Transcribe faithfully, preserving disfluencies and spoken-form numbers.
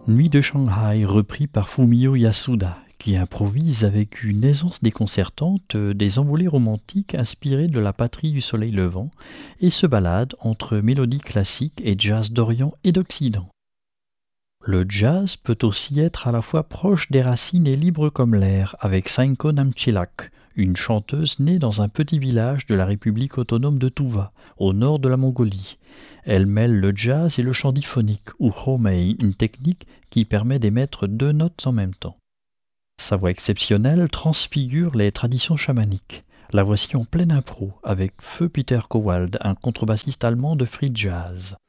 Nuit de Shanghai, repris par Fumio Yasuda, qui improvise avec une aisance déconcertante des envolées romantiques inspirées de la patrie du soleil levant et se balade entre mélodies classiques et jazz d'Orient et d'Occident. Le jazz peut aussi être à la fois proche des racines et libre comme l'air, avec Sainko Namchilak, une chanteuse née dans un petit village de la République autonome de Touva, au nord de la Mongolie. Elle mêle le jazz et le chant diphonique, ou Romei, une technique qui permet d'émettre deux notes en même temps. Sa voix exceptionnelle transfigure les traditions chamaniques. La voici en pleine impro, avec Feu Peter Kowald, un contrebassiste allemand de free jazz.